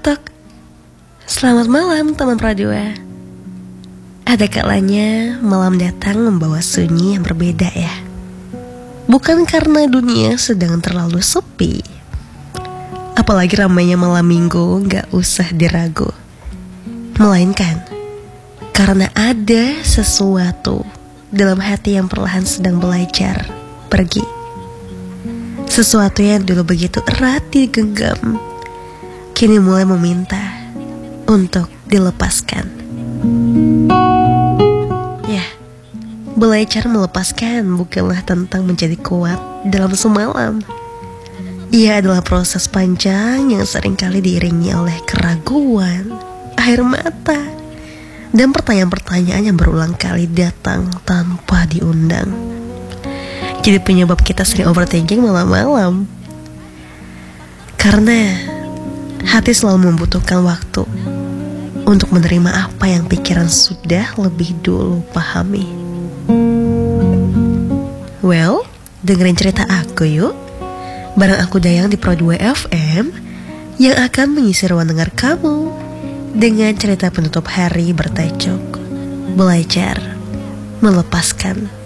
tok. Selamat malam teman Pradua. Ada kalanya malam datang membawa sunyi yang berbeda ya. Bukan karena dunia sedang terlalu sepi, apalagi ramainya malam minggu gak usah diragu, melainkan karena ada sesuatu dalam hati yang perlahan sedang belajar pergi. Sesuatu yang dulu begitu erat digenggam, kini mulai meminta untuk dilepaskan. Ya, belajar melepaskan bukanlah tentang menjadi kuat dalam semalam. Ia adalah proses panjang yang seringkali diiringi oleh keraguan, air mata, dan pertanyaan-pertanyaan yang berulang kali datang tanpa diundang. Jadi penyebab kita sering overthinking malam-malam. Karena hati selalu membutuhkan waktu untuk menerima apa yang pikiran sudah lebih dulu pahami. Well, dengerin cerita aku yuk. Bareng aku Dayang di Pro 2 FM yang akan mengisi ruang dengar kamu dengan cerita penutup hari bertajuk Belajar Melepaskan.